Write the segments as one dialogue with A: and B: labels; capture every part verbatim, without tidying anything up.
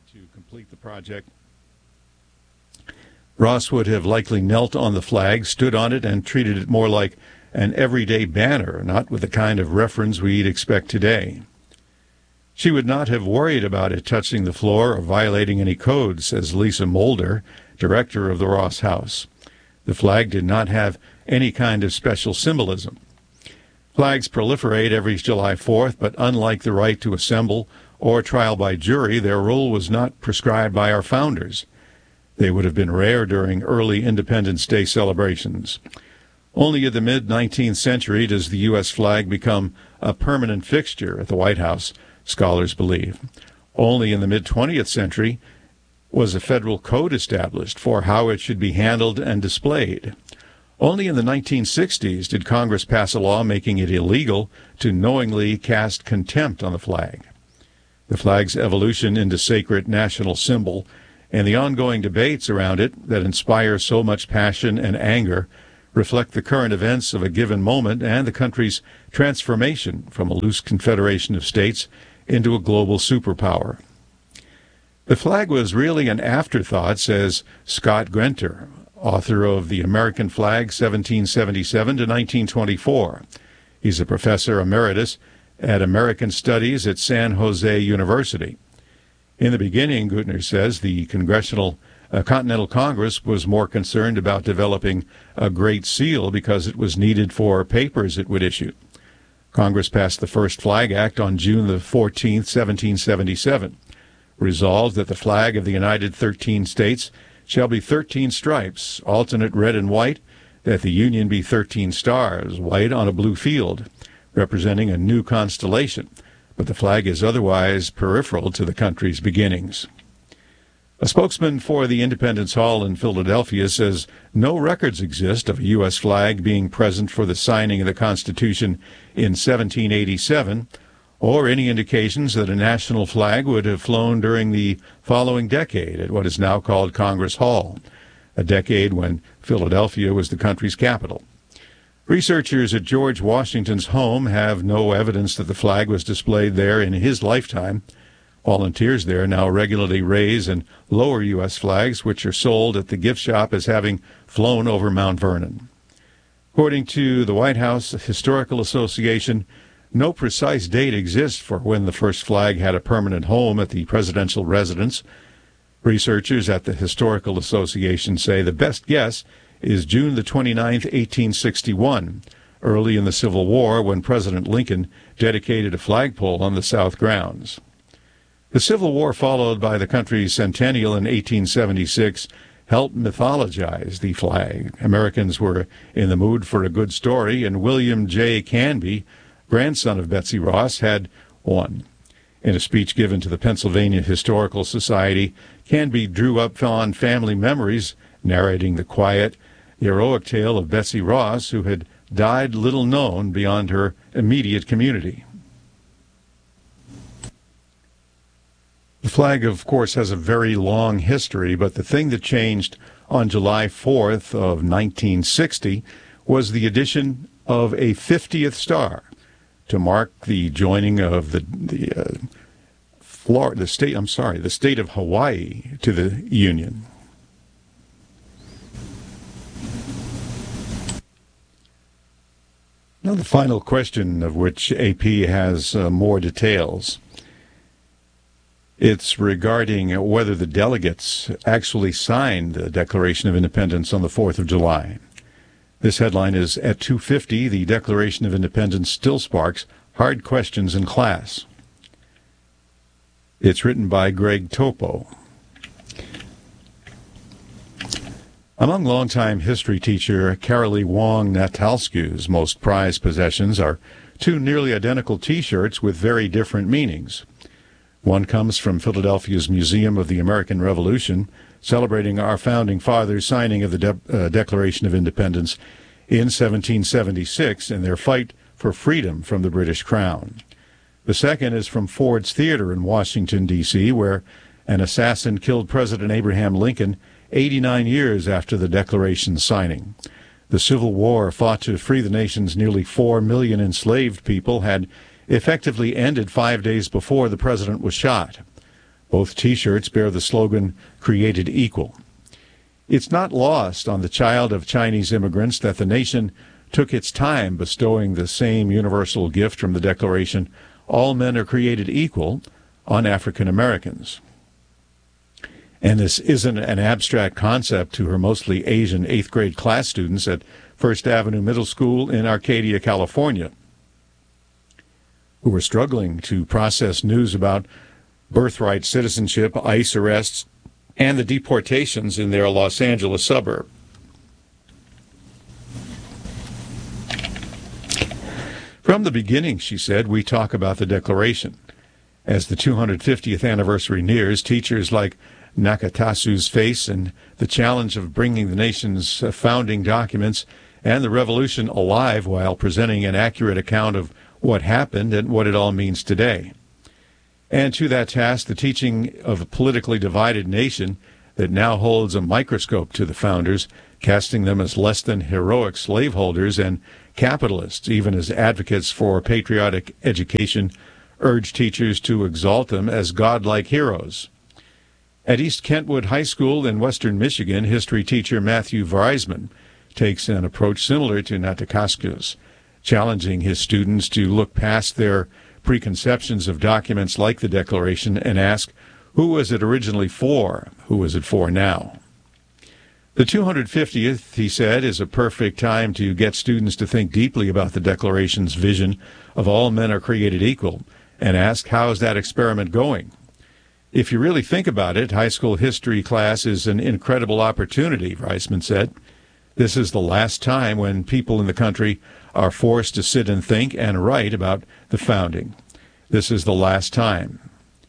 A: to complete the project, Ross would have likely knelt on the flag, stood on it, and treated it more like an everyday banner, not with the kind of reference we'd expect today. She would not have worried about it touching the floor or violating any codes, says Lisa Mulder, director of the Ross House. The flag did not have any kind of special symbolism. Flags proliferate every July fourth, but unlike the right to assemble or trial by jury, their role was not prescribed by our founders. They would have been rare during early Independence Day celebrations. Only in the mid-nineteenth century does the U S flag become a permanent fixture at the White House, scholars believe. Only in the mid-twentieth century was a federal code established for how it should be handled and displayed. Only in the nineteen sixties did Congress pass a law making it illegal to knowingly cast contempt on the flag. The flag's evolution into sacred national symbol and the ongoing debates around it that inspire so much passion and anger reflect the current events of a given moment and the country's transformation from a loose confederation of states into a global superpower. The flag was really an afterthought, says Scott Grenter, author of The American Flag, seventeen seventy-seven to nineteen twenty-four. He's a professor emeritus at American Studies at San Jose University. In the beginning, Gutner says, the Congressional uh, Continental Congress was more concerned about developing a Great Seal because it was needed for papers it would issue. Congress passed the first Flag Act on June the fourteenth, seventeen seventy-seven. Resolved that the flag of the United Thirteen States shall be thirteen stripes, alternate red and white, that the Union be thirteen stars, white on a blue field, representing a new constellation, but the flag is otherwise peripheral to the country's beginnings. A spokesman for the Independence Hall in Philadelphia says no records exist of a U S flag being present for the signing of the Constitution in seventeen eighty-seven, or any indications that a national flag would have flown during the following decade at what is now called Congress Hall, a decade when Philadelphia was the country's capital. Researchers at George Washington's home have no evidence that the flag was displayed there in his lifetime. Volunteers there now regularly raise and lower U S flags, which are sold at the gift shop as having flown over Mount Vernon. According to the White House Historical Association, no precise date exists for when the first flag had a permanent home at the presidential residence. Researchers at the Historical Association say the best guess is June the twenty-ninth, eighteen sixty-one, early in the Civil War when President Lincoln dedicated a flagpole on the South grounds. The Civil War, followed by the country's centennial in eighteen seventy-six, helped mythologize the flag. Americans were in the mood for a good story, and William J. Canby, grandson of Betsy Ross, had one. In a speech given to the Pennsylvania Historical Society, Canby drew up on family memories, narrating the quiet, heroic tale of Betsy Ross, who had died little known beyond her immediate community. The flag, of course, has a very long history, but the thing that changed on July fourth of nineteen sixty was the addition of a fiftieth star to mark the joining of the the uh, Florida the state I'm sorry the state of Hawaii to the Union. Now the final question, of which A P has uh, more details. It's regarding whether the delegates actually signed the Declaration of Independence on the fourth of July. This headline is, at two fifty, the Declaration of Independence still sparks hard questions in class. It's written by Greg Topo. Among longtime history teacher Carolee Wong Natalsku's most prized possessions are two nearly identical T-shirts with very different meanings. One comes from Philadelphia's Museum of the American Revolution, celebrating our founding fathers' signing of the De- uh, Declaration of Independence in seventeen seventy-six in their fight for freedom from the British Crown. The second is from Ford's Theater in Washington, D C, where an assassin killed President Abraham Lincoln eighty-nine years after the Declaration's signing. The Civil War, fought to free the nation's nearly four million enslaved people, had effectively ended five days before the president was shot. Both T-shirts bear the slogan, "Created Equal." It's not lost on the child of Chinese immigrants that the nation took its time bestowing the same universal gift from the Declaration, "All men are created equal," on African Americans. And this isn't an abstract concept to her mostly Asian eighth grade class students at First Avenue Middle School in Arcadia, California, who were struggling to process news about birthright citizenship, ICE arrests, and the deportations in their Los Angeles suburb. From the beginning, she said, we talk about the Declaration. As the two hundred fiftieth anniversary nears, teachers like Nakatasu's face and the challenge of bringing the nation's founding documents and the revolution alive while presenting an accurate account of what happened and what it all means today. And to that task, the teaching of a politically divided nation that now holds a microscope to the founders, casting them as less than heroic slaveholders and capitalists, even as advocates for patriotic education urge teachers to exalt them as godlike heroes. At East Kentwood High School in western Michigan, history teacher Matthew Vreisman takes an approach similar to Natakasku's, challenging his students to look past their preconceptions of documents like the Declaration and ask, who was it originally for? Who is it for now? The two hundred fiftieth, he said, is a perfect time to get students to think deeply about the Declaration's vision of all men are created equal and ask, how is that experiment going? If you really think about it, high school history class is an incredible opportunity, Reisman said. This is the last time when people in the country are forced to sit and think and write about the founding. This is the last time.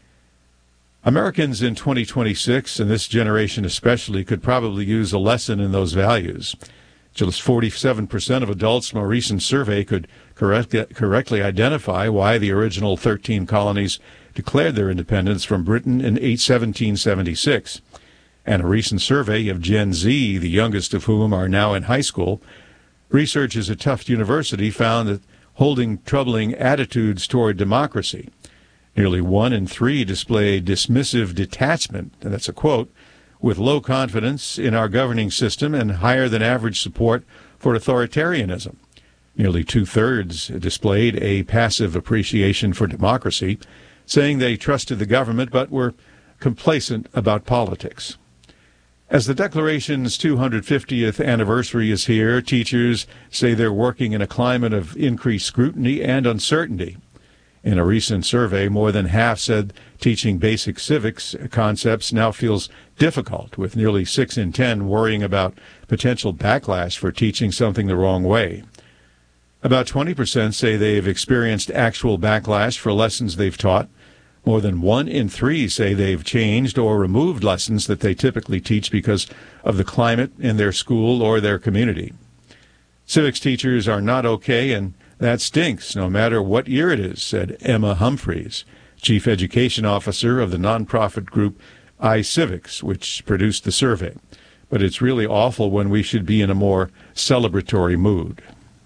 A: Americans in twenty twenty-six, and this generation especially, could probably use a lesson in those values. Just forty-seven percent of adults from a recent survey could correct, correctly identify why the original thirteen colonies declared their independence from Britain in seventeen seventy-six. And a recent survey of Gen Z, the youngest of whom are now in high school, researchers at Tufts University found that holding troubling attitudes toward democracy. Nearly one in three display dismissive detachment, and that's a quote, with low confidence in our governing system and higher than average support for authoritarianism. Nearly two-thirds displayed a passive appreciation for democracy, saying they trusted the government but were complacent about politics. As the Declaration's two hundred fiftieth anniversary is here, teachers say they're working in a climate of increased scrutiny and uncertainty. In a recent survey, more than half said teaching basic civics concepts now feels difficult, with nearly six in ten worrying about potential backlash for teaching something the wrong way. About twenty percent say they've experienced actual backlash for lessons they've taught. More than one in three say they've changed or removed lessons that they typically teach because of the climate in their school or their community. Civics teachers are not okay, and that stinks, no matter what year it is, said Emma Humphreys, Chief Education Officer of the nonprofit group iCivics, which produced the survey. But it's really awful when we should be in a more celebratory mood.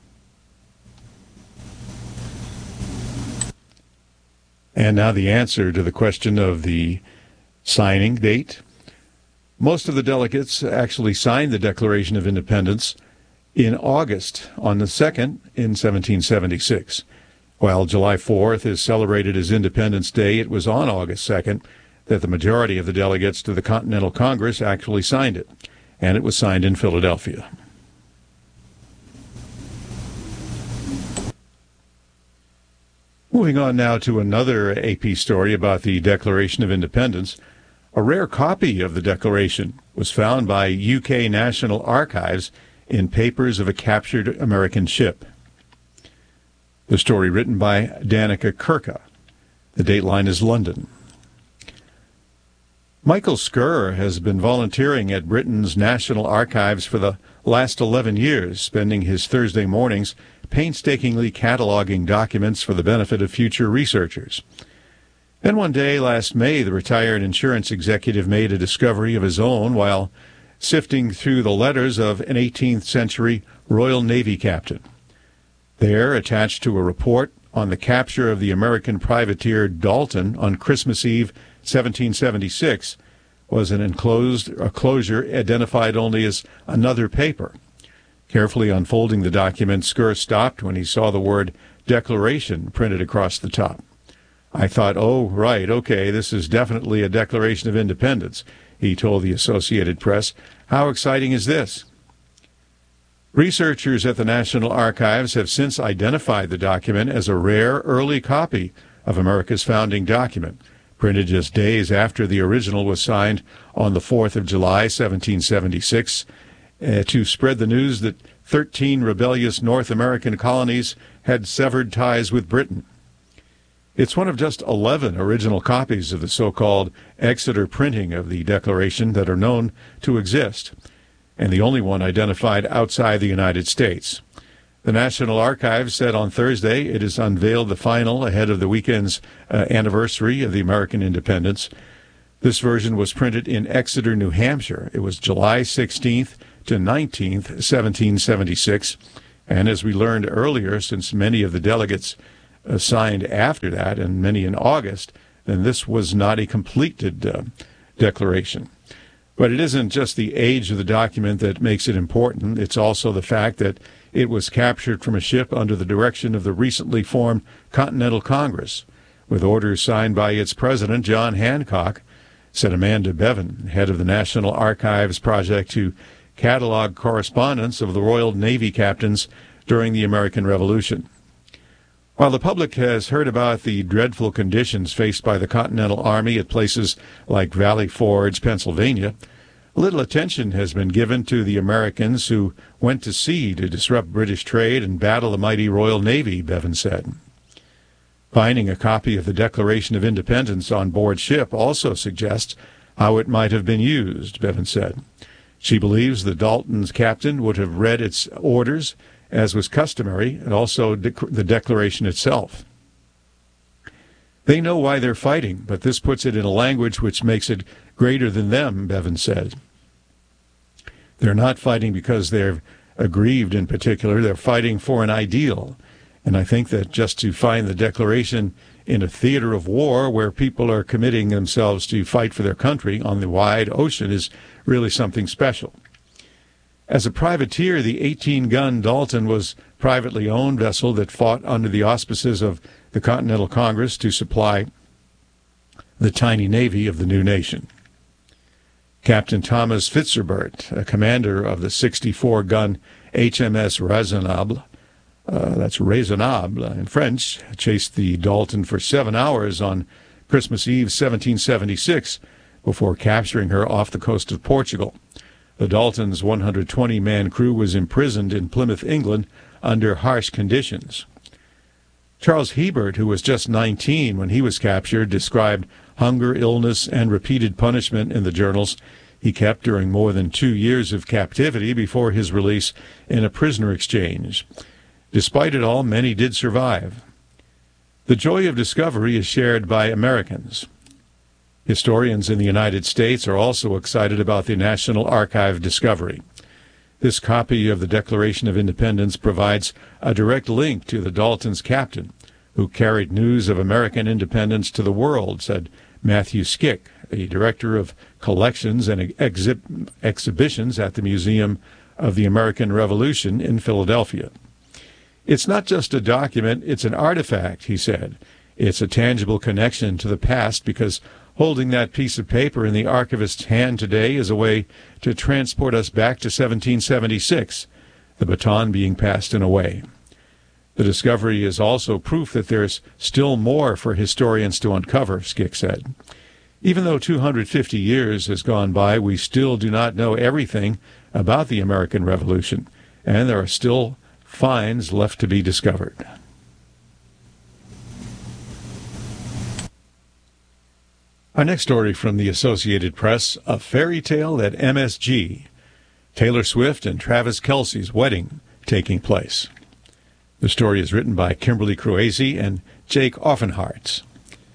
A: And now the answer to the question of the signing date. Most of the delegates actually signed the Declaration of Independence in August, on the second, in seventeen seventy-six. While July fourth is celebrated as Independence Day, it was on August second that the majority of the delegates to the Continental Congress actually signed it, and it was signed in Philadelphia. Moving on now to another A P story about the Declaration of Independence. A rare copy of the Declaration was found by U K National Archives in papers of a captured American ship. The story written by Danica Kirka. The dateline is London. Michael Skur has been volunteering at Britain's National Archives for the last eleven years, spending his Thursday mornings painstakingly cataloging documents for the benefit of future researchers. Then one day last May, the retired insurance executive made a discovery of his own while sifting through the letters of an eighteenth century Royal Navy captain. There, attached to a report on the capture of the American privateer Dalton on Christmas Eve, seventeen seventy-six was an enclosed a closure identified only as another paper. Carefully unfolding the document, Skur stopped when he saw the word Declaration printed across the top. I thought, oh, right, okay, this is definitely a Declaration of Independence, he told the Associated Press. How exciting is this? Researchers at the National Archives have since identified the document as a rare early copy of America's founding document, printed just days after the original was signed on the fourth of July, seventeen seventy-six, uh, to spread the news that thirteen rebellious North American colonies had severed ties with Britain. It's one of just eleven original copies of the so-called Exeter printing of the Declaration that are known to exist, and the only one identified outside the United States. The National Archives said on Thursday it has unveiled the final ahead of the weekend's uh, anniversary of the American independence. This version was printed in Exeter, New Hampshire. It was July sixteenth to nineteenth, seventeen seventy-six, and as we learned earlier, since many of the delegates uh, signed after that, and many in August, then this was not a completed uh, declaration. But it isn't just the age of the document that makes it important. It's also the fact that it was captured from a ship under the direction of the recently formed Continental Congress, with orders signed by its president, John Hancock, said Amanda Bevan, head of the National Archives Project, to catalog correspondence of the Royal Navy captains during the American Revolution. While the public has heard about the dreadful conditions faced by the Continental Army at places like Valley Forge, Pennsylvania, little attention has been given to the Americans who went to sea to disrupt British trade and battle the mighty Royal Navy, Bevan said. Finding a copy of the Declaration of Independence on board ship also suggests how it might have been used, Bevan said. She believes the Dalton's captain would have read its orders, as was customary, and also dec- the Declaration itself. They know why they're fighting, but this puts it in a language which makes it greater than them, Bevan said. They're not fighting because they're aggrieved in particular. They're fighting for an ideal. And I think that just to find the Declaration in a theater of war where people are committing themselves to fight for their country on the wide ocean is really something special. As a privateer, the eighteen-gun Dalton was a privately owned vessel that fought under the auspices of the Continental Congress to supply the tiny navy of the new nation. Captain Thomas Fitzherbert, a commander of the sixty-four-gun H M S Raisonnable, uh, that's Raisonnable in French, chased the Dalton for seven hours on Christmas Eve, seventeen seventy-six, before capturing her off the coast of Portugal. The Dalton's one hundred twenty man crew was imprisoned in Plymouth, England, under harsh conditions. Charles Hebert, who was just nineteen when he was captured, described hunger, illness, and repeated punishment in the journals he kept during more than two years of captivity before his release in a prisoner exchange. Despite it all, many did survive. The joy of discovery is shared by Americans. Historians in the United States are also excited about the National Archive discovery. This copy of the Declaration of Independence provides a direct link to the Dalton's captain, who carried news of American independence to the world, said Matthew Skick, the director of collections and exhi- exhibitions at the Museum of the American Revolution in Philadelphia. It's not just a document, it's an artifact, he said. It's a tangible connection to the past because holding that piece of paper in the archivist's hand today is a way to transport us back to seventeen seventy-six, the baton being passed in a way. The discovery is also proof that there's still more for historians to uncover, Skick said. Even though two hundred fifty years has gone by, we still do not know everything about the American Revolution, and there are still finds left to be discovered. Our next story from the Associated Press, a fairy tale at M S G. Taylor Swift and Travis Kelce's wedding taking place. The story is written by Kimberly Cruazy and Jake Offenhartz.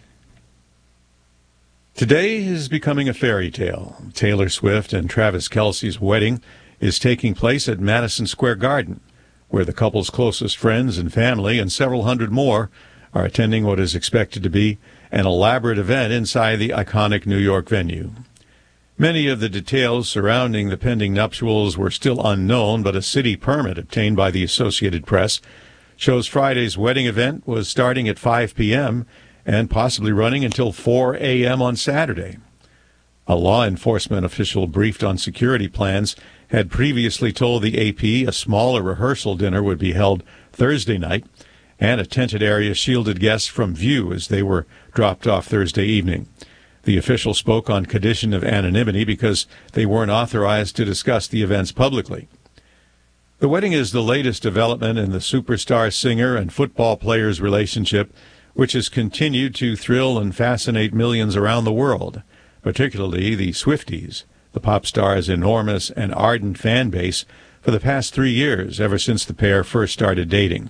A: Today is becoming a fairy tale. Taylor Swift and Travis Kelce's wedding is taking place at Madison Square Garden, where the couple's closest friends and family and several hundred more are attending what is expected to be an elaborate event inside the iconic New York venue. Many of the details surrounding the pending nuptials were still unknown, but a city permit obtained by the Associated Press shows Friday's wedding event was starting at five p.m. and possibly running until four a.m. on Saturday. A law enforcement official briefed on security plans had previously told the A P a smaller rehearsal dinner would be held Thursday night, and a tented area shielded guests from view as they were dropped off Thursday evening. The official spoke on condition of anonymity because they weren't authorized to discuss the events publicly. The wedding is the latest development in the superstar singer and football player's relationship, which has continued to thrill and fascinate millions around the world, particularly the Swifties, the pop star's enormous and ardent fan base for the past three years, ever since the pair first started dating.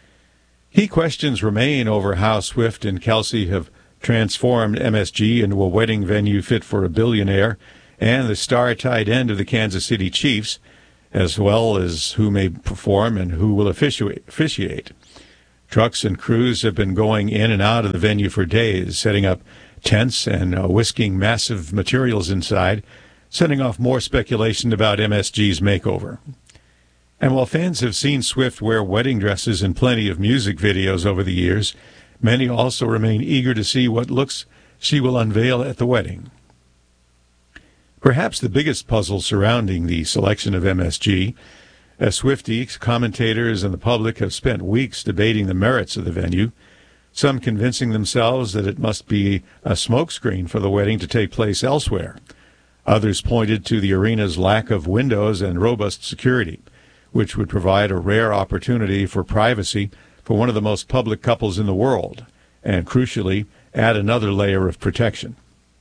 A: Key questions remain over how Swift and Kelce have transformed M S G into a wedding venue fit for a billionaire and the star tight end of the Kansas City Chiefs, as well as who may perform and who will officiate. Trucks and crews have been going in and out of the venue for days, setting up tents and uh, whisking massive materials inside, setting off more speculation about M S G's makeover. And while fans have seen Swift wear wedding dresses in plenty of music videos over the years, many also remain eager to see what looks she will unveil at the wedding. Perhaps the biggest puzzle surrounding the selection of M S G, as Swifties, commentators, and the public have spent weeks debating the merits of the venue, some convincing themselves that it must be a smokescreen for the wedding to take place elsewhere. Others pointed to the arena's lack of windows and robust security, which would provide a rare opportunity for privacy for one of the most public couples in the world, and crucially, add another layer of protection.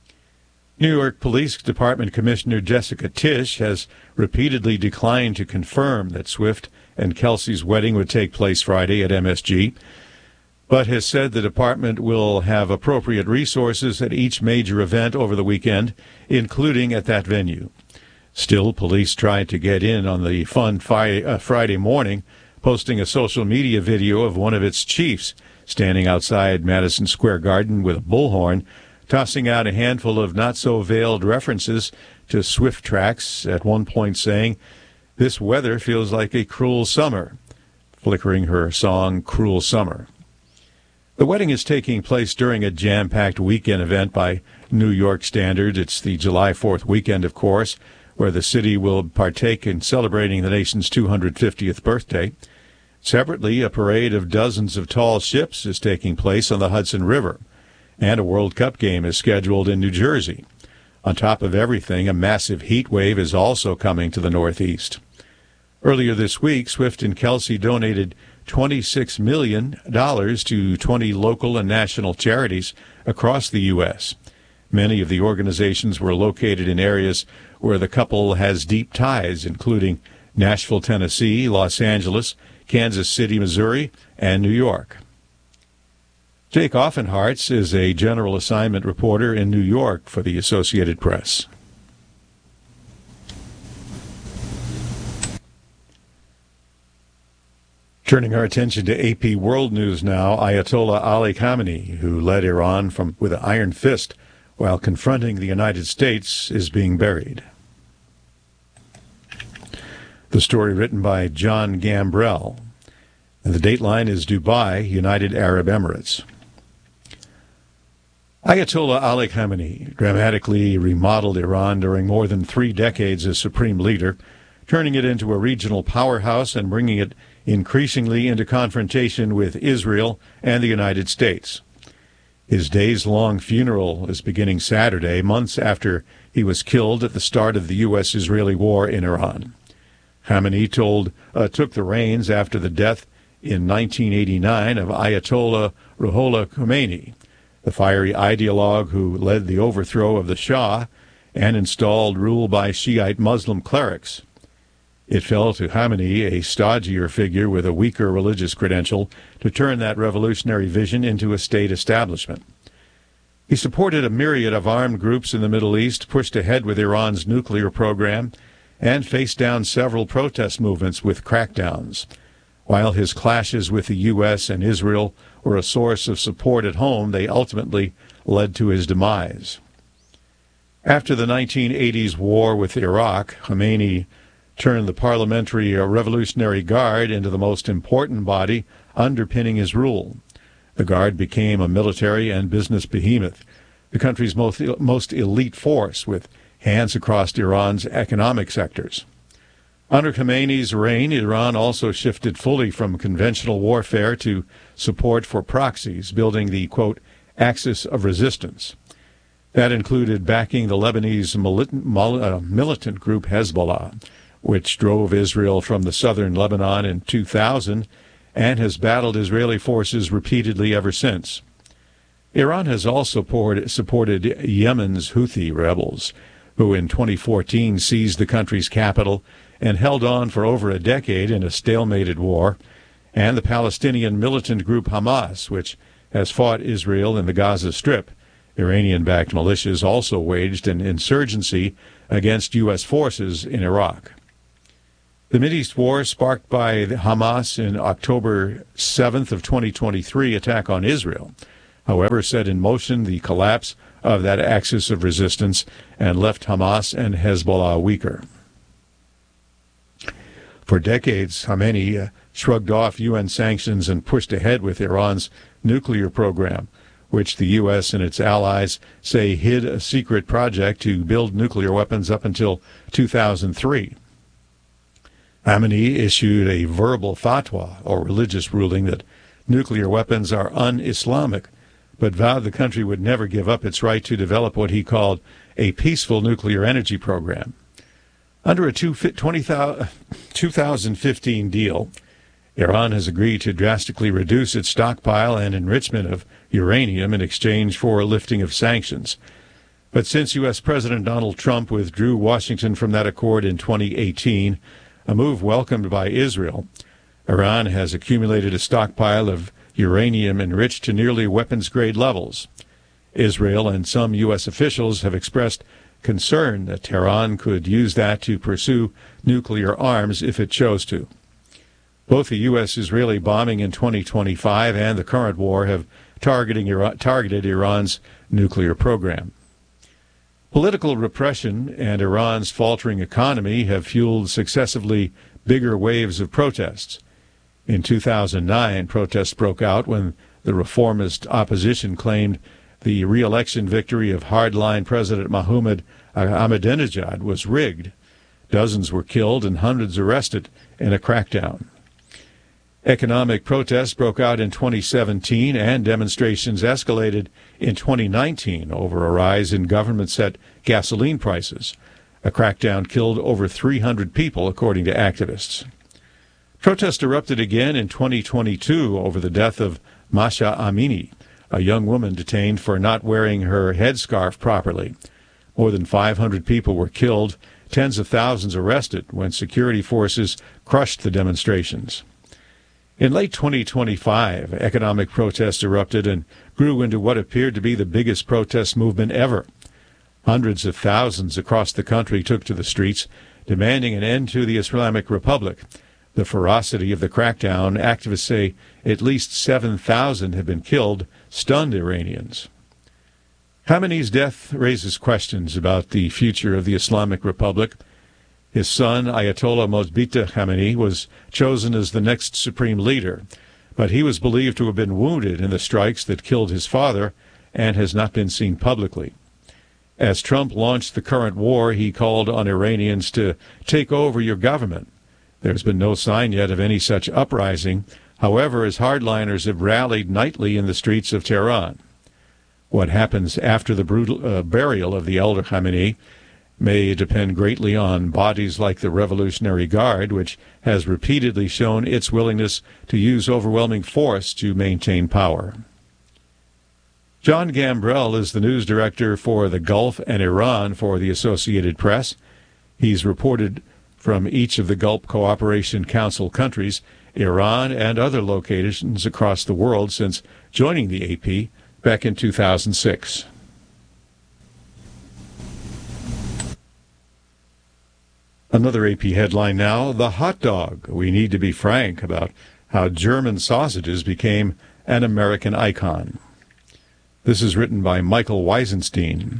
A: New York Police Department Commissioner Jessica Tisch has repeatedly declined to confirm that Swift and Kelce's wedding would take place Friday at M S G, but has said the department will have appropriate resources at each major event over the weekend, including at that venue. Still, police tried to get in on the fun fi- uh, Friday morning, posting a social media video of one of its chiefs standing outside Madison Square Garden with a bullhorn, tossing out a handful of not-so-veiled references to Swift tracks, at one point saying, "This weather feels like a cruel summer," flickering her song Cruel Summer. The wedding is taking place during a jam-packed weekend event by New York standards. It's the July fourth weekend, of course, where the city will partake in celebrating the nation's two hundred fiftieth birthday. Separately, a parade of dozens of tall ships is taking place on the Hudson River, and a World Cup game is scheduled in New Jersey. On top of everything, a massive heat wave is also coming to the Northeast. Earlier this week, Swift and Kelce donated twenty-six million dollars to twenty local and national charities across the U S Many of the organizations were located in areas where the couple has deep ties, including Nashville, Tennessee, Los Angeles, Kansas City, Missouri, and New York. Jake Offenhartz is a general assignment reporter in New York for the Associated Press. Turning our attention to A P World News now, Ayatollah Ali Khamenei, who led Iran from with an iron fist while confronting the United States, is being buried. The story written by John Gambrell. And the dateline is Dubai, United Arab Emirates. Ayatollah Ali Khamenei dramatically remodeled Iran during more than three decades as supreme leader, turning it into a regional powerhouse and bringing it increasingly into confrontation with Israel and the United States. His days-long funeral is beginning Saturday, months after he was killed at the start of the U S Israeli war in Iran. Khamenei told, uh, took the reins after the death in nineteen eighty-nine of Ayatollah Ruhollah Khomeini, the fiery ideologue who led the overthrow of the Shah and installed rule by Shiite Muslim clerics. It fell to Khamenei, a stodgier figure with a weaker religious credential, to turn that revolutionary vision into a state establishment. He supported a myriad of armed groups in the Middle East, pushed ahead with Iran's nuclear program, and faced down several protest movements with crackdowns. While his clashes with the U S and Israel were a source of support at home, they ultimately led to his demise. After the nineteen eighties war with Iraq, Khomeini turned the Parliamentary Revolutionary Guard into the most important body underpinning his rule. The Guard became a military and business behemoth, the country's most, most elite force, with hands across Iran's economic sectors. Under Khomeini's reign, Iran also shifted fully from conventional warfare to support for proxies, building the, quote, axis of resistance. That included backing the Lebanese militant, uh, militant group Hezbollah, which drove Israel from the southern Lebanon in two thousand and has battled Israeli forces repeatedly ever since. Iran has also poured, supported Yemen's Houthi rebels, who in twenty fourteen seized the country's capital and held on for over a decade in a stalemated war, and the Palestinian militant group Hamas, which has fought Israel in the Gaza Strip. Iranian-backed militias also waged an insurgency against U S forces in Iraq. The Mideast war, sparked by the Hamas in October seventh of twenty twenty-three attack on Israel, however, set in motion the collapse of that axis of resistance and left Hamas and Hezbollah weaker. For decades, Khamenei uh, shrugged off U N sanctions and pushed ahead with Iran's nuclear program, which the U S and its allies say hid a secret project to build nuclear weapons up until two thousand three. Khamenei issued a verbal fatwa, or religious ruling, that nuclear weapons are un-Islamic, but vowed the country would never give up its right to develop what he called a peaceful nuclear energy program. Under a two thousand fifteen deal, Iran has agreed to drastically reduce its stockpile and enrichment of uranium in exchange for a lifting of sanctions. But since U S President Donald Trump withdrew Washington from that accord in twenty eighteen, a move welcomed by Israel, Iran has accumulated a stockpile of uranium enriched to nearly weapons-grade levels. Israel and some U S officials have expressed concern that Tehran could use that to pursue nuclear arms if it chose to. Both the U S-Israeli bombing in twenty twenty-five and the current war have targeting Iran, targeted Iran's nuclear program. Political repression and Iran's faltering economy have fueled successively bigger waves of protests. In two thousand nine, protests broke out when the reformist opposition claimed the re-election victory of hardline President Mohammad Ahmadinejad was rigged. Dozens were killed and hundreds arrested in a crackdown. Economic protests broke out in twenty seventeen, and demonstrations escalated in twenty nineteen over a rise in government-set gasoline prices. A crackdown killed over three hundred people, according to activists. Protests erupted again in twenty twenty-two over the death of Masha Amini, a young woman detained for not wearing her headscarf properly. More than five hundred people were killed, tens of thousands arrested when security forces crushed the demonstrations. In late twenty twenty-five, economic protests erupted and grew into what appeared to be the biggest protest movement ever. Hundreds of thousands across the country took to the streets, demanding an end to the Islamic Republic. The ferocity of the crackdown, activists say at least seven thousand have been killed, stunned Iranians. Khamenei's death raises questions about the future of the Islamic Republic. His son, Ayatollah Mosbita Khamenei, was chosen as the next supreme leader, but he was believed to have been wounded in the strikes that killed his father and has not been seen publicly. As Trump launched the current war, he called on Iranians to take over your government. There's been no sign yet of any such uprising, however, as hardliners have rallied nightly in the streets of Tehran. What happens after the brutal uh, burial of the elder Khamenei may depend greatly on bodies like the Revolutionary Guard, which has repeatedly shown its willingness to use overwhelming force to maintain power. John Gambrell is the news director for the Gulf and Iran for the Associated Press. He's reported from each of the Gulf Cooperation Council countries, Iran, and other locations across the world since joining the A P back in two thousand six. Another A P headline now, the hot dog. We need to be frank about how German sausages became an American icon. This is written by Michael Weisenstein.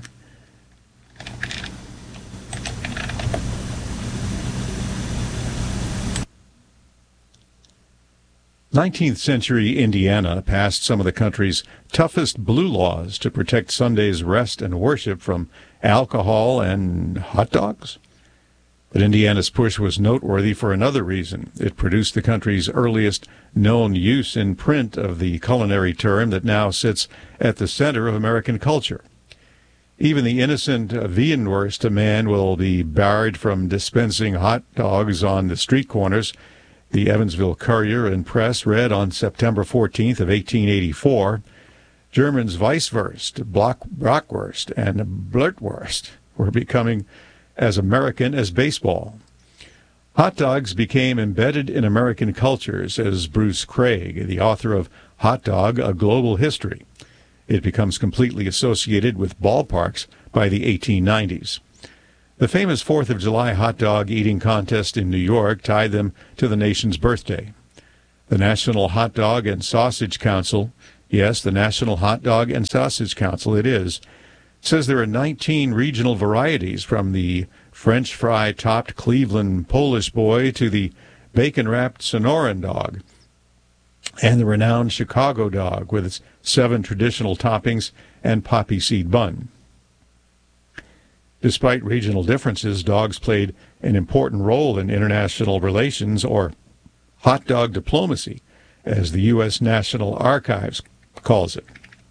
A: nineteenth century Indiana passed some of the country's toughest blue laws to protect Sunday's rest and worship from alcohol and hot dogs. But Indiana's push was noteworthy for another reason. It produced the country's earliest known use in print of the culinary term that now sits at the center of American culture. Even the innocent Wienerwurst man will be barred from dispensing hot dogs on the street corners. The Evansville Courier and Press read on September fourteenth of eighteen eighty-four, Germans Weisswurst, Brockwurst, and Blutwurst were becoming as American as baseball. Hot dogs became embedded in American culture, says Bruce Craig, the author of Hot Dog, A Global History. It becomes completely associated with ballparks by the eighteen nineties. The famous fourth of July hot dog eating contest in New York tied them to the nation's birthday. The National Hot Dog and Sausage Council, yes, the National Hot Dog and Sausage Council it is, says there are nineteen regional varieties, from the French fry-topped Cleveland Polish boy to the bacon-wrapped Sonoran dog, and the renowned Chicago dog with its seven traditional toppings and poppy seed bun. Despite regional differences, dogs played an important role in international relations, or hot dog diplomacy, as the U S National Archives calls it.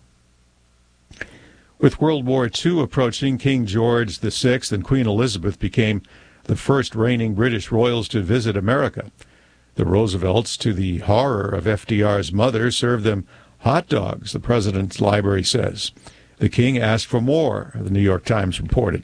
A: With World War Two approaching, King George the Sixth and Queen Elizabeth became the first reigning British royals to visit America. The Roosevelts, to the horror of F D R's mother, served them hot dogs, the president's library says. The king asked for more, the New York Times reported.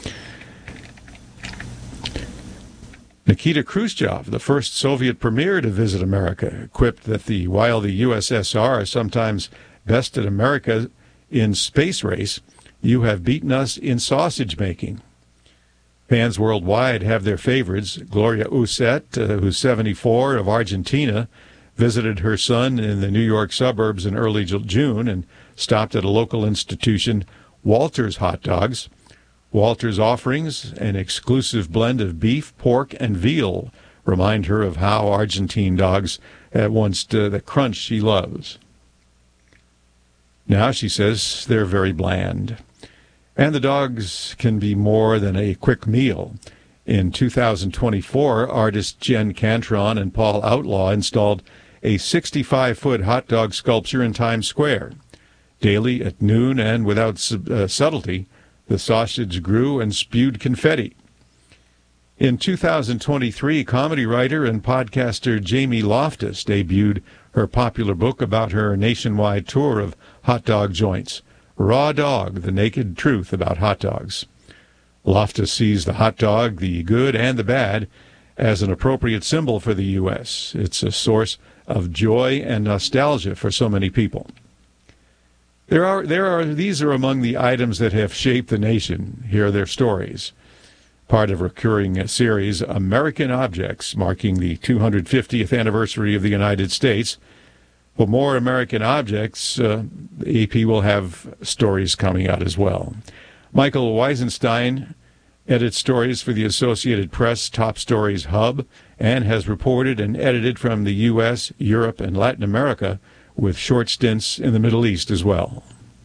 A: Nikita Khrushchev, the first Soviet premier to visit America, quipped that the while the U S S R sometimes bested America in space race, you have beaten us in sausage making. Fans worldwide have their favorites. Gloria Uset, uh, who's seventy-four, of Argentina, visited her son in the New York suburbs in early June and stopped at a local institution, Walter's Hot Dogs. Walter's offerings, an exclusive blend of beef, pork, and veal, remind her of how Argentine dogs at once uh, the crunch she loves. Now, she says, they're very bland. And the dogs can be more than a quick meal. In two thousand twenty-four, artists Jen Cantron and Paul Outlaw installed a sixty-five foot hot dog sculpture in Times Square. Daily at noon and without uh, subtlety, the sausage grew and spewed confetti. In two thousand twenty-three, comedy writer and podcaster Jamie Loftus debuted her popular book about her nationwide tour of hot dog joints, Raw Dog, The Naked Truth About Hot Dogs. Loftus sees the hot dog, the good and the bad, as an appropriate symbol for the U S. It's a source of joy and nostalgia for so many people. There are, there are, these are among the items that have shaped the nation. Here are their stories. Part of a recurring series, American Objects, marking the two hundred fiftieth anniversary of the United States. For more American objects, uh, the A P will have stories coming out as well. Michael Weisenstein edits stories for the Associated Press Top Stories Hub and has reported and edited from the U S, Europe, and Latin America, with short stints in the Middle East as well.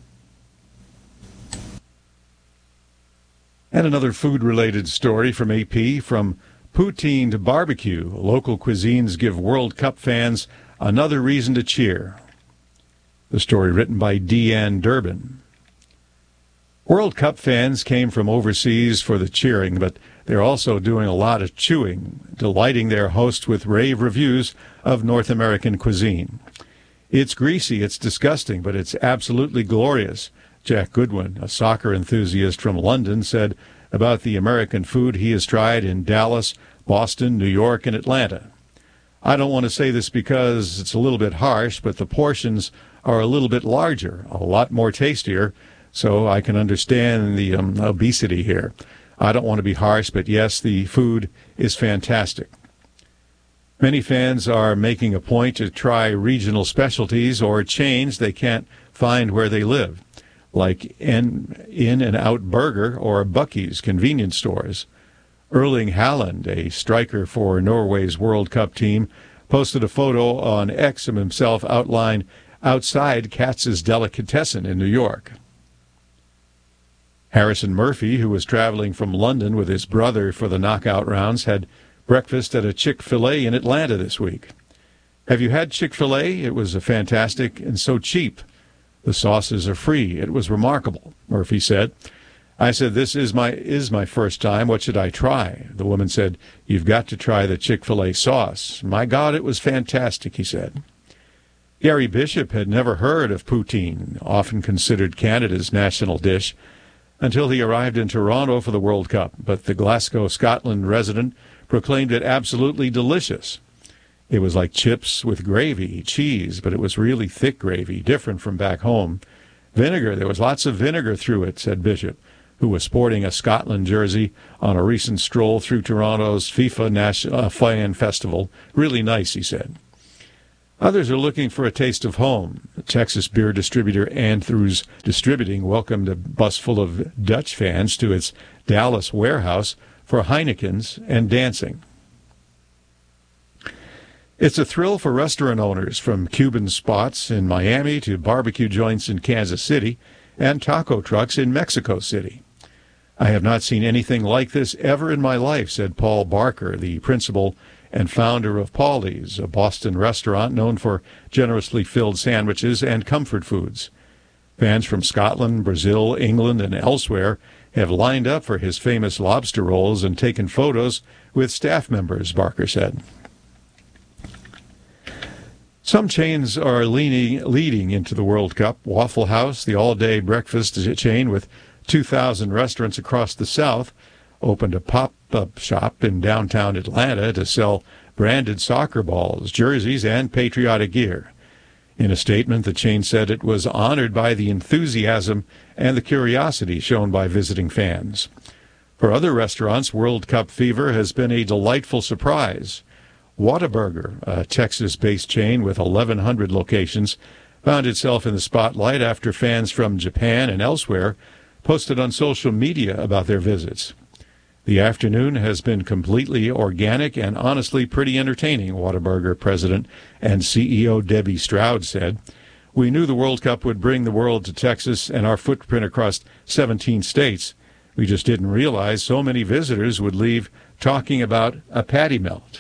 A: And another food-related story from A P, from poutine to barbecue, local cuisines give World Cup fans another reason to cheer. The story written by Deanne Durbin. World Cup fans came from overseas for the cheering, but they're also doing a lot of chewing, delighting their hosts with rave reviews of North American cuisine. It's greasy, it's disgusting, but it's absolutely glorious, Jack Goodwin, a soccer enthusiast from London, said about the American food he has tried in Dallas, Boston, New York, and Atlanta. I don't want to say this because it's a little bit harsh, but the portions are a little bit larger, a lot more tastier, so I can understand the um, obesity here. I don't want to be harsh, but yes, the food is fantastic. Many fans are making a point to try regional specialties or chains they can't find where they live, like In, In and Out Burger or Buc-ee's convenience stores. Erling Haaland, a striker for Norway's World Cup team, posted a photo on X of himself outlined outside Katz's Delicatessen in New York. Harrison Murphy, who was traveling from London with his brother for the knockout rounds, had breakfast at a Chick-fil-A in Atlanta this week. Have you had Chick-fil-A? It was a fantastic and so cheap. The sauces are free. It was remarkable, Murphy said. I said, this is my is my first time. What should I try? The woman said, you've got to try the Chick-fil-A sauce. My God, it was fantastic, he said. Gary Bishop had never heard of poutine, often considered Canada's national dish, until he arrived in Toronto for the World Cup. But the Glasgow, Scotland resident proclaimed it absolutely delicious. It was like chips with gravy, cheese, but it was really thick gravy, different from back home. Vinegar, there was lots of vinegar through it, said Bishop, who was sporting a Scotland jersey on a recent stroll through Toronto's FIFA National uh, Fan Festival. Really nice, he said. Others are looking for a taste of home. Texas beer distributor Andrews Distributing welcomed a bus full of Dutch fans to its Dallas warehouse for Heineken's and dancing. It's a thrill for restaurant owners, from Cuban spots in Miami to barbecue joints in Kansas City and taco trucks in Mexico City. I have not seen anything like this ever in my life, said Paul Barker, the principal and founder of Paulie's, a Boston restaurant known for generously filled sandwiches and comfort foods. Fans from Scotland, Brazil, England, and elsewhere have lined up for his famous lobster rolls and taken photos with staff members, Barker said. Some chains are leaning, leading into the World Cup. Waffle House, the all-day breakfast chain with two thousand restaurants across the South, opened a pop-up shop in downtown Atlanta to sell branded soccer balls, jerseys, and patriotic gear. In a statement, the chain said it was honored by the enthusiasm and the curiosity shown by visiting fans. For other restaurants, World Cup fever has been a delightful surprise. Whataburger, a Texas-based chain with eleven hundred locations, found itself in the spotlight after fans from Japan and elsewhere posted on social media about their visits. The afternoon has been completely organic and honestly pretty entertaining, Whataburger president and C E O Debbie Stroud said. We knew the World Cup would bring the world to Texas and our footprint across seventeen states. We just didn't realize so many visitors would leave talking about a patty melt.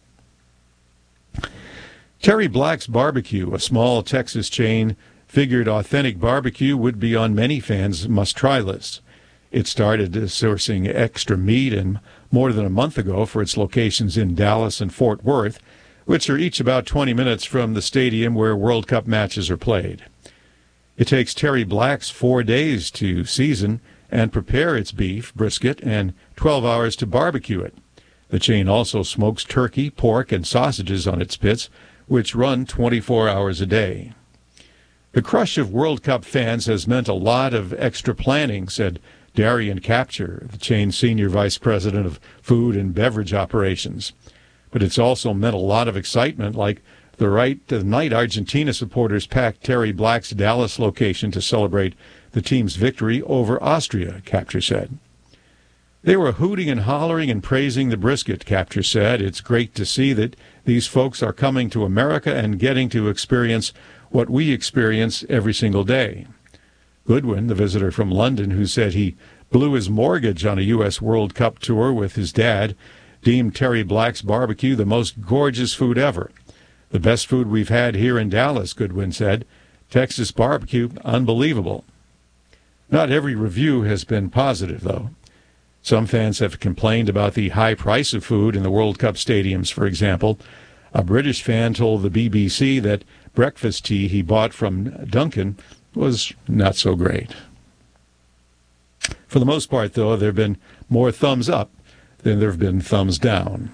A: Terry Black's Barbecue, a small Texas chain, figured authentic barbecue would be on many fans' must-try lists. It started sourcing extra meat and more than a month ago for its locations in Dallas and Fort Worth, which are each about twenty minutes from the stadium where World Cup matches are played. It takes Terry Black's four days to season and prepare its beef, brisket, and twelve hours to barbecue it. The chain also smokes turkey, pork, and sausages on its pits, which run twenty-four hours a day. The crush of World Cup fans has meant a lot of extra planning, said Darian Capture, the chain's senior vice president of food and beverage operations. But it's also meant a lot of excitement, like the right the night Argentina supporters packed Terry Black's Dallas location to celebrate the team's victory over Austria, Capture said. They were hooting and hollering and praising the brisket, Capture said. It's great to see that these folks are coming to America and getting to experience what we experience every single day. Goodwin, the visitor from London who said he blew his mortgage on a U S World Cup tour with his dad, deemed Terry Black's barbecue the most gorgeous food ever. The best food we've had here in Dallas, Goodwin said. Texas barbecue, unbelievable. Not every review has been positive, though. Some fans have complained about the high price of food in the World Cup stadiums, for example. A British fan told the B B C that breakfast tea he bought from Dunkin' was not so great. For the most part, though, there have been more thumbs up than there have been thumbs down.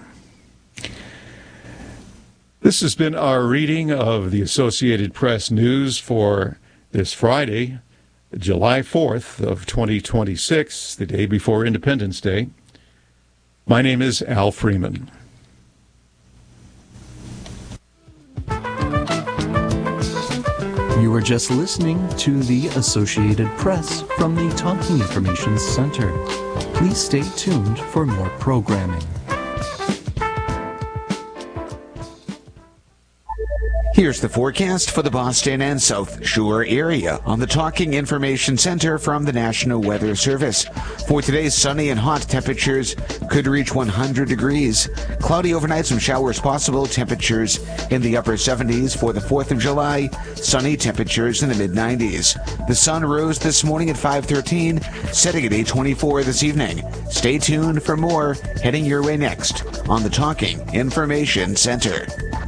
A: This has been our reading of the Associated Press News for this Friday, July fourth of twenty twenty-six, the day before Independence Day. My name is Al Freeman.
B: You were just listening to the Associated Press from the Talking Information Center. Please stay tuned for more programming.
C: Here's the forecast for the Boston and South Shore area on the Talking Information Center from the National Weather Service. For today, sunny and hot, temperatures could reach one hundred degrees. Cloudy overnight, some showers possible, temperatures in the upper seventies. For the fourth of July, sunny, temperatures in the mid nineties. The sun rose this morning at five thirteen, setting at eight twenty-four this evening. Stay tuned for more heading your way next on the Talking Information Center.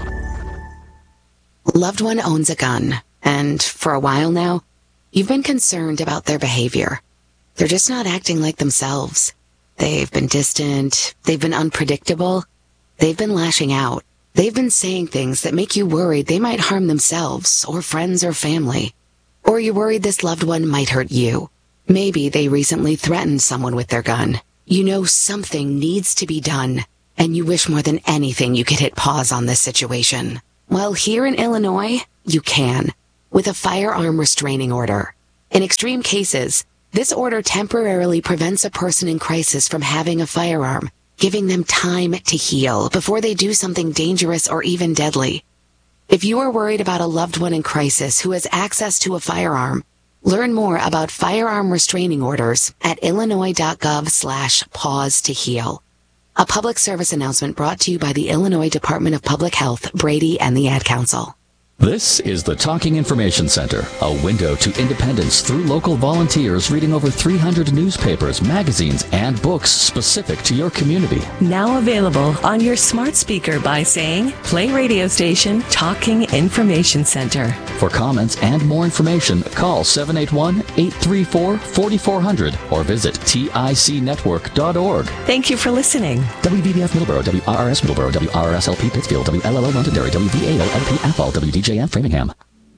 D: Loved one owns a gun, and for a while now, you've been concerned about their behavior. They're just not acting like themselves. They've been distant, they've been unpredictable, they've been lashing out. They've been saying things that make you worried they might harm themselves, or friends or family. Or you're worried this loved one might hurt you. Maybe they recently threatened someone with their gun. You know something needs to be done, and you wish more than anything you could hit pause on this situation. Well, here in Illinois, you can, with a firearm restraining order. In extreme cases, this order temporarily prevents a person in crisis from having a firearm, giving them time to heal before they do something dangerous or even deadly. If you are worried about a loved one in crisis who has access to a firearm, learn more about firearm restraining orders at illinois.gov slash pause to heal. A public service announcement brought to you by the Illinois Department of Public Health, Brady, and the Ad Council.
E: This is the Talking Information Center, a window to independence through local volunteers reading over three hundred newspapers, magazines, and books specific to your community.
F: Now available on your smart speaker by saying, play radio station Talking Information Center.
E: For comments and more information, call seven eight one, eight three four, four four zero zero or visit tic network dot org.
F: Thank you for listening.
E: W B B F Middleborough, W R R S Middleborough, W R R S L P Pittsfield, W L L O Londonderry, W V A O L P Athol, W D J M Framingham.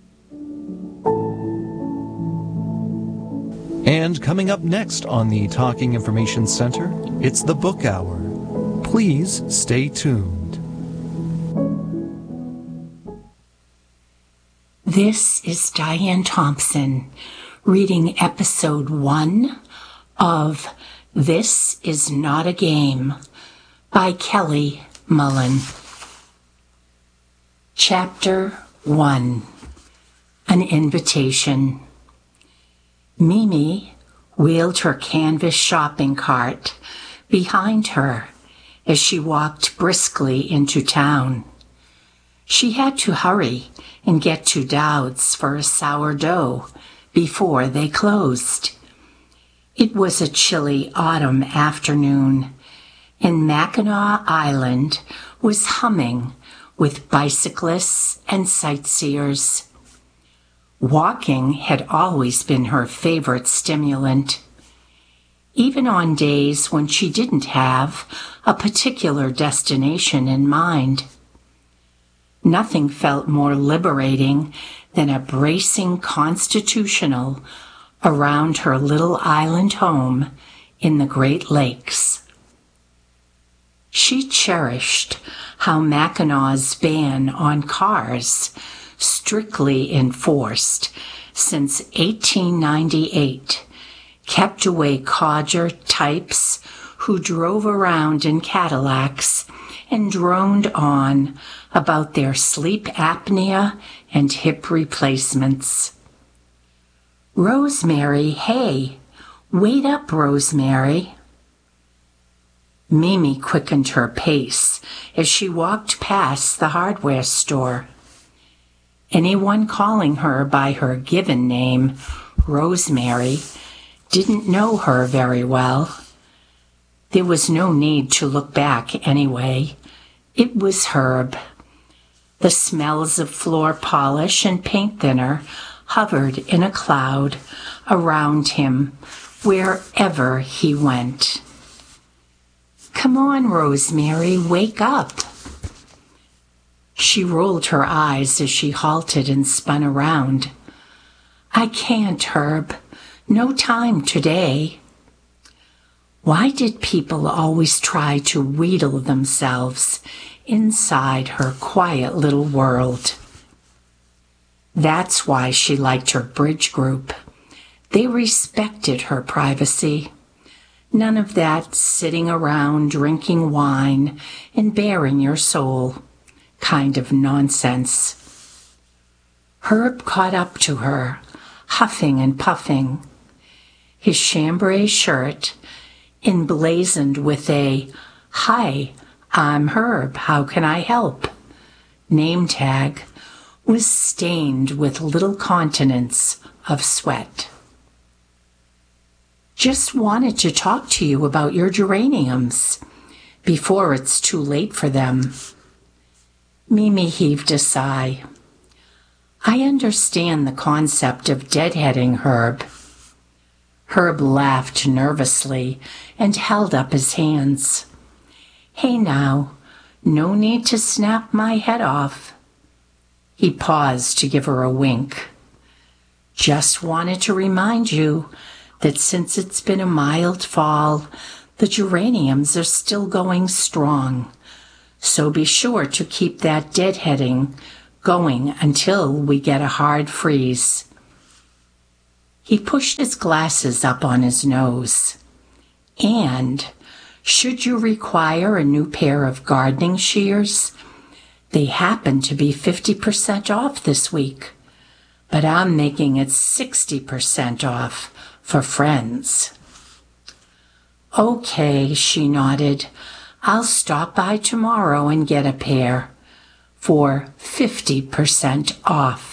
B: And coming up next on the Talking Information Center, it's the Book Hour. Please stay tuned.
G: This is Diane Thompson reading episode one of This Is Not a Game by Kelly Mullen. Chapter one. An Invitation. Mimi wheeled her canvas shopping cart behind her as she walked briskly into town. She had to hurry and get to Dowd's for a sourdough before they closed. It was a chilly autumn afternoon, and Mackinac Island was humming with bicyclists and sightseers. Walking had always been her favorite stimulant, even on days when she didn't have a particular destination in mind. Nothing felt more liberating than a bracing constitutional around her little island home in the Great Lakes. She cherished how Mackinac's ban on cars, strictly enforced since eighteen ninety-eight, kept away codger types who drove around in Cadillacs and droned on about their sleep apnea and hip replacements. Rosemary, hey, wait up, Rosemary. Mimi quickened her pace as she walked past the hardware store. Anyone calling her by her given name, Rosemary, didn't know her very well. There was no need to look back anyway. It was Herb. The smells of floor polish and paint thinner hovered in a cloud around him wherever he went. Come on, Rosemary, wake up. She rolled her eyes as she halted and spun around. I can't, Herb. No time today. Why did people always try to wheedle themselves inside her quiet little world? That's why she liked her bridge group. They respected her privacy. None of that sitting around drinking wine and baring your soul kind of nonsense. Herb caught up to her, huffing and puffing. His chambray shirt, emblazoned with a "Hi, I'm Herb, how can I help?" name tag, was stained with little continents of sweat. "Just wanted to talk to you about your geraniums before it's too late for them." Mimi heaved a sigh. "I understand the concept of deadheading, Herb." Herb laughed nervously and held up his hands. "Hey now, no need to snap my head off." He paused to give her a wink. "Just wanted to remind you that since it's been a mild fall, the geraniums are still going strong. So be sure to keep that deadheading going until we get a hard freeze." He pushed his glasses up on his nose. "And should you require a new pair of gardening shears, they happen to be fifty percent off this week, but I'm making it sixty percent off for friends." "Okay," she nodded. "I'll stop by tomorrow and get a pair for fifty percent off."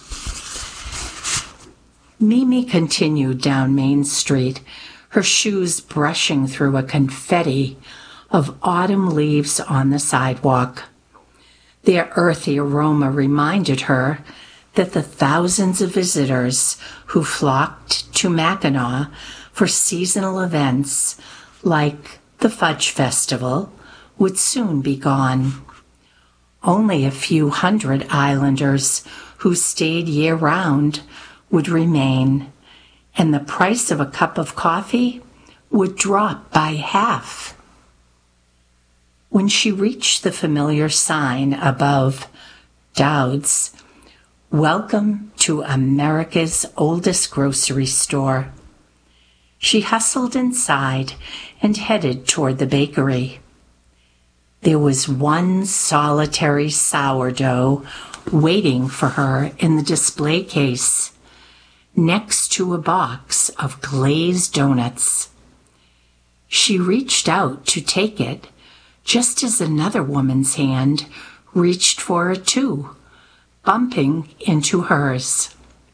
G: Mimi continued down Main Street, her shoes brushing through a confetti of autumn leaves on the sidewalk. Their earthy aroma reminded her that the thousands of visitors who flocked to Mackinac for seasonal events like the Fudge Festival would soon be gone. Only a few hundred islanders who stayed year-round would remain, and the price of a cup of coffee would drop by half. When she reached the familiar sign above Dowd's, "Welcome to America's oldest grocery store," she hustled inside and headed toward the bakery. There was one solitary sourdough waiting for her in the display case, next to a box of glazed donuts. She reached out to take it, just as another woman's hand reached for it too, bumping into hers.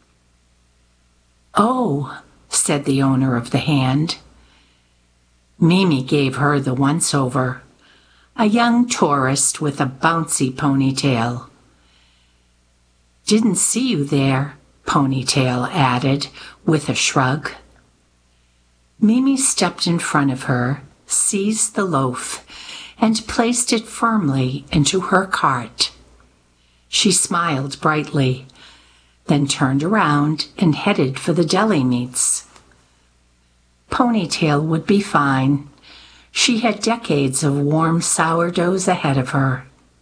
G: "Oh," said the owner of the hand. Mimi gave her the once-over, a young tourist with a bouncy ponytail. "Didn't see you there," Ponytail added with a shrug. Mimi stepped in front of her, seized the loaf, and placed it firmly into her cart. She smiled brightly, then turned around and headed for the deli meats. Ponytail would be fine. She had decades of warm sourdoughs ahead of her.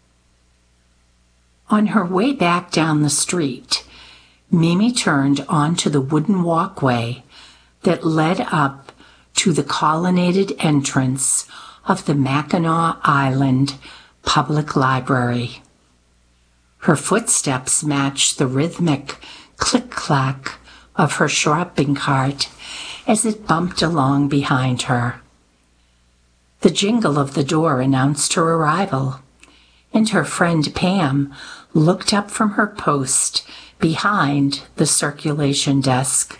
G: On her way back down the street, Mimi turned onto the wooden walkway that led up to the colonnaded entrance of the Mackinac Island Public Library. Her footsteps matched the rhythmic click-clack of her shopping cart as it bumped along behind her. The jingle of the door announced her arrival, and her friend Pam looked up from her post behind the circulation desk.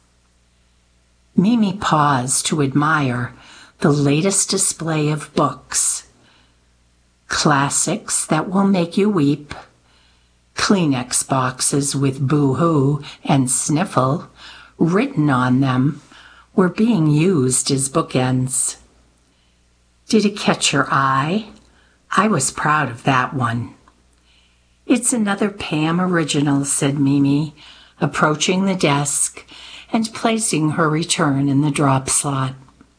G: Mimi paused to admire the latest display of books. Classics that will make you weep, Kleenex boxes with boo-hoo and sniffle written on them were being used as bookends. Did it catch your eye? I was proud of that one. "It's another Pam original," said Mimi, approaching the desk and placing her return in the drop slot.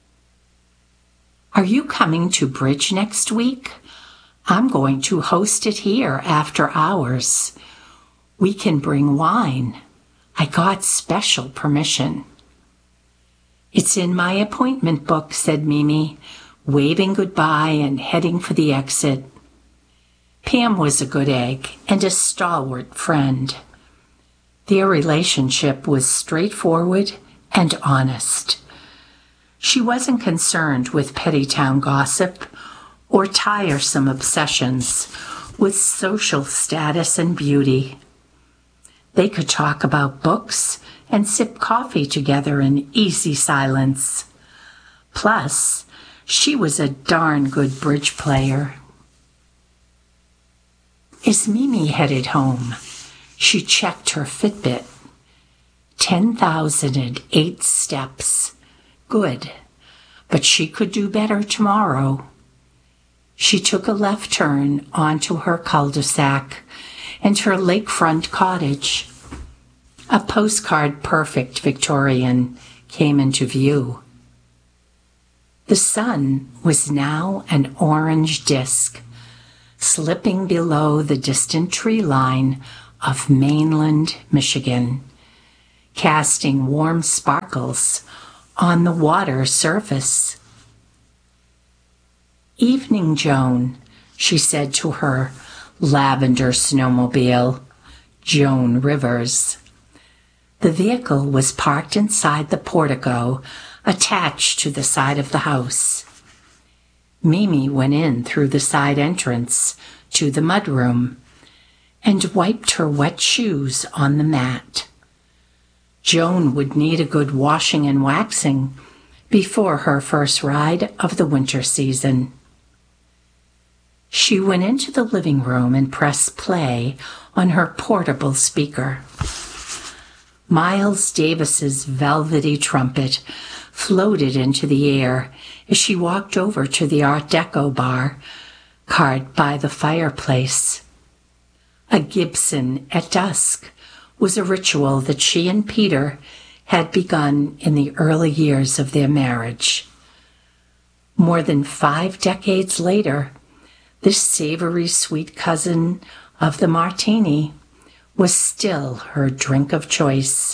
G: "Are you coming to Bridge next week? I'm going to host it here after hours. We can bring wine. I got special permission. It's in my appointment book, said Mimi, waving goodbye and heading for the exit. Pam was a good egg and a stalwart friend. Their relationship was straightforward and honest. She wasn't concerned with petty town gossip or tiresome obsessions with social status and beauty. They could talk about books and sip coffee together in easy silence. Plus, she was a darn good bridge player. As Mimi headed home, she checked her Fitbit. ten thousand eight steps. Good, but she could do better tomorrow. She took a left turn onto her cul-de-sac and her lakefront cottage. A postcard-perfect Victorian came into view. The sun was now an orange disk, slipping below the distant tree line of mainland Michigan, casting warm sparkles on the water surface. "Evening, Joan," she said to her lavender snowmobile, Joan Rivers. The vehicle was parked inside the portico attached to the side of the house. Mimi went in through the side entrance to the mudroom and wiped her wet shoes on the mat. Joan would need a good washing and waxing before her first ride of the winter season. She went into the living room and pressed play on her portable speaker. Miles Davis's velvety trumpet floated into the air as she walked over to the Art Deco bar, carved by the fireplace. A Gibson at dusk was a ritual that she and Peter had begun in the early years of their marriage. More than five decades later, this savory sweet cousin of the martini was still her drink of choice.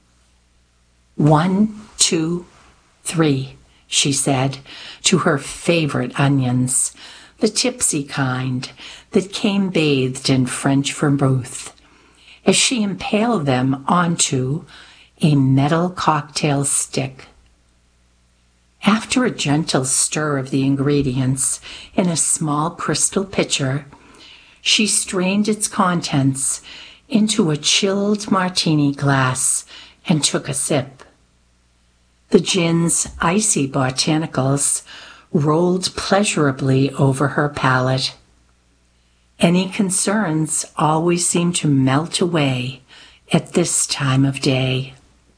G: "One, two, three," she said to her favorite onions, the tipsy kind that came bathed in French vermouth, as she impaled them onto a metal cocktail stick. After a gentle stir of the ingredients in a small crystal pitcher, she strained its contents into a chilled martini glass and took a sip. The gin's icy botanicals rolled pleasurably over her palate. Any concerns always seemed to melt away at this time of day.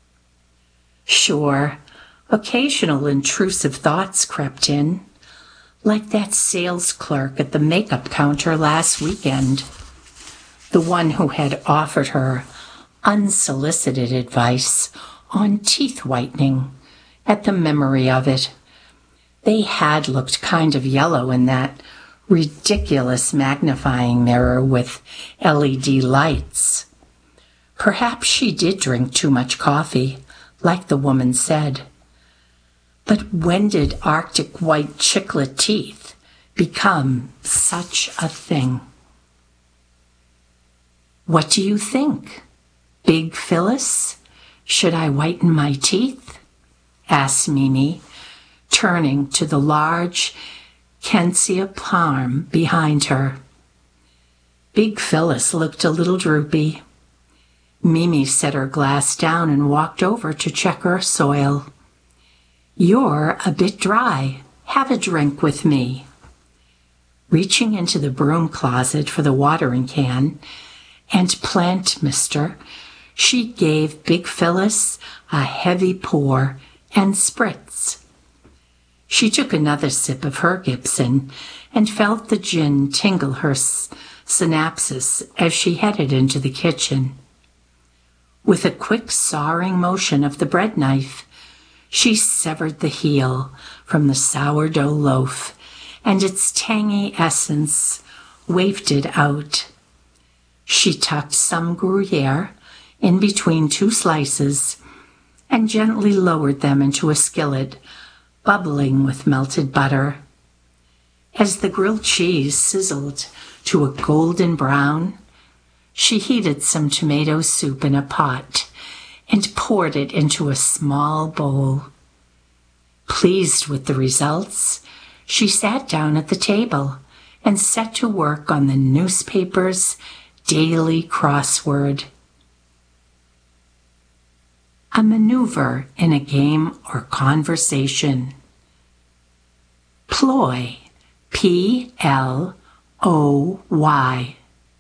G: Sure, occasional intrusive thoughts crept in, like that sales clerk at the makeup counter last weekend, the one who had offered her unsolicited advice on teeth whitening at the memory of it. They had looked kind of yellow in that ridiculous magnifying mirror with L E D lights. Perhaps she did drink too much coffee, like the woman said. But when did Arctic white chiclet teeth become such a thing? "What do you think? Big Phyllis? Should I whiten my teeth?" asked Mimi, turning to the large Kensia palm behind her. Big Phyllis looked a little droopy. Mimi set her glass down and walked over to check her soil. "You're a bit dry. Have a drink with me." Reaching into the broom closet for the watering can and plant mister, she gave Big Phyllis a heavy pour and spritz. She took another sip of her Gibson and felt the gin tingle her s- synapses as she headed into the kitchen. With a quick sawing motion of the bread knife, she severed the heel from the sourdough loaf, and its tangy essence wafted out. She tucked some Gruyere in between two slices and gently lowered them into a skillet, bubbling with melted butter. As the grilled cheese sizzled to a golden brown, she heated some tomato soup in a pot and poured it into a small bowl. Pleased with the results, she sat down at the table and set to work on the newspaper's daily crossword. A maneuver in a game or conversation. Ploy, P L O Y.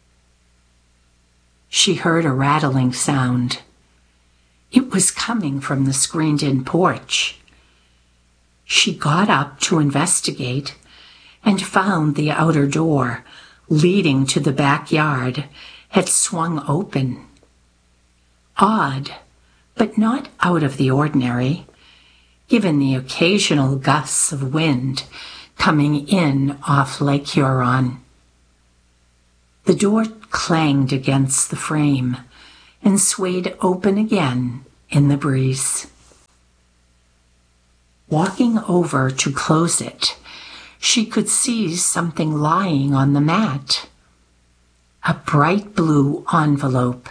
G: She heard a rattling sound. It was coming from the screened-in porch. She got up to investigate and found the outer door leading to the backyard had swung open. Odd, but not out of the ordinary, given the occasional gusts of wind coming in off Lake Huron. The door clanged against the frame and swayed open again in the breeze. Walking over to close it, she could see something lying on the mat. A bright blue envelope.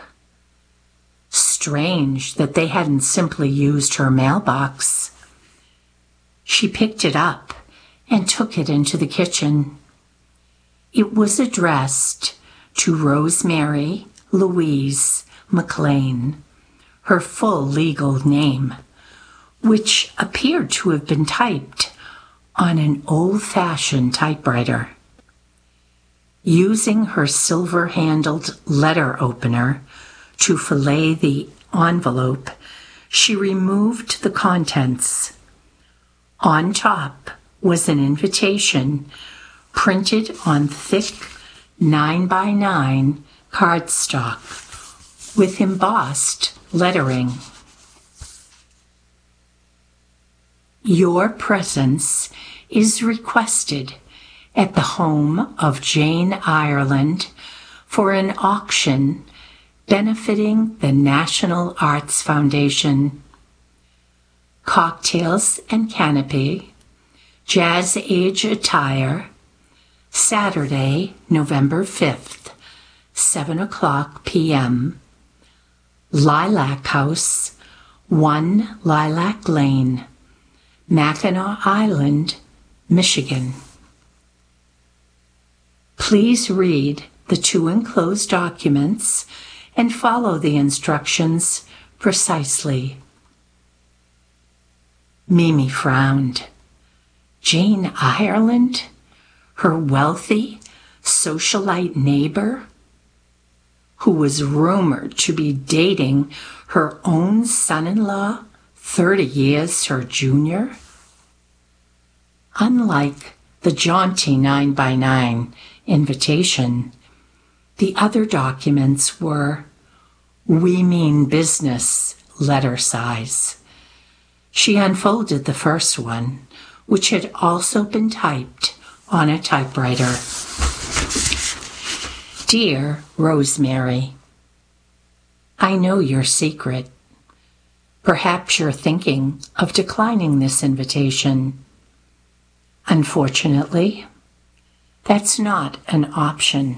G: Strange that they hadn't simply used her mailbox. She picked it up and took it into the kitchen. It was addressed to Rosemary Louise McLean, her full legal name, which appeared to have been typed on an old-fashioned typewriter. Using her silver-handled letter opener to fillet the envelope, she removed the contents. On top was an invitation printed on thick nine by nine cardstock with embossed lettering. Your presence is requested at the home of Jane Ireland for an auction benefiting the National Arts Foundation. Cocktails and canopy, jazz age attire, Saturday, November fifth, seven o'clock p m Lilac House, one Lilac Lane, Mackinac Island, Michigan. Please read the two enclosed documents and follow the instructions precisely. Mimi frowned. Jane Ireland? Her wealthy, socialite neighbor? Who was rumored to be dating her own son-in-law, thirty years her junior? Unlike the jaunty nine by nine invitation, the other documents were "We mean business" letter size. She unfolded the first one, which had also been typed on a typewriter. Dear Rosemary, I know your secret. Perhaps you're thinking of declining this invitation. Unfortunately, that's not an option.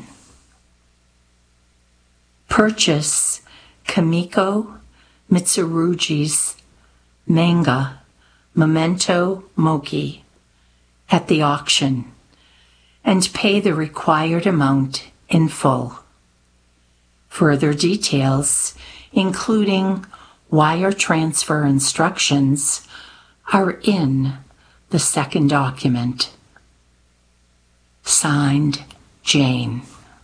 G: Purchase Kamiko Mitsurugi's manga, Memento Mori, at the auction and pay the required amount in full. Further details, including wire transfer instructions, are in the second document. Signed, Jane.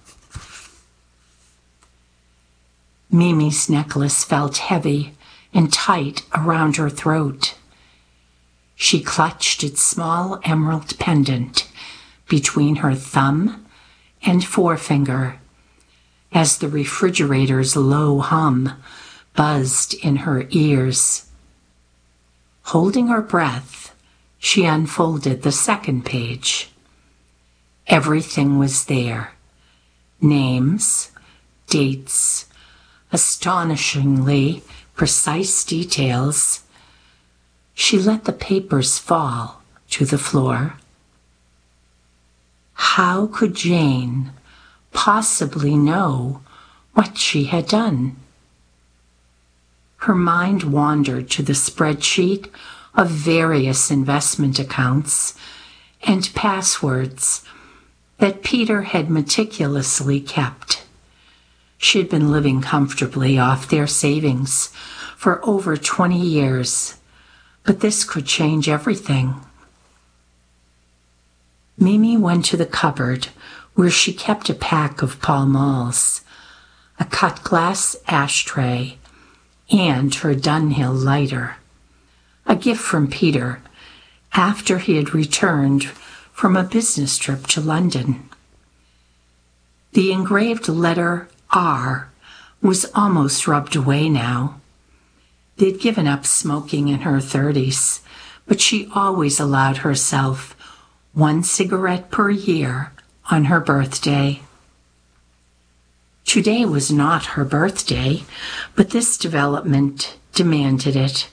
G: Mimi's necklace felt heavy and tight around her throat. She clutched its small emerald pendant between her thumb and forefinger as the refrigerator's low hum buzzed in her ears. Holding her breath, she unfolded the second page. Everything was there. Names, dates, astonishingly precise details. She let the papers fall to the floor. How could Jane possibly know what she had done? Her mind wandered to the spreadsheet of various investment accounts and passwords that Peter had meticulously kept. She had been living comfortably off their savings for over twenty years, but this could change everything. Mimi went to the cupboard where she kept a pack of Pall Malls, a cut glass ashtray, and her Dunhill lighter, a gift from Peter after he had returned from a business trip to London. The engraved letter R was almost rubbed away now. They'd given up smoking in her thirties, but she always allowed herself one cigarette per year on her birthday. Today was not her birthday, but this development demanded it.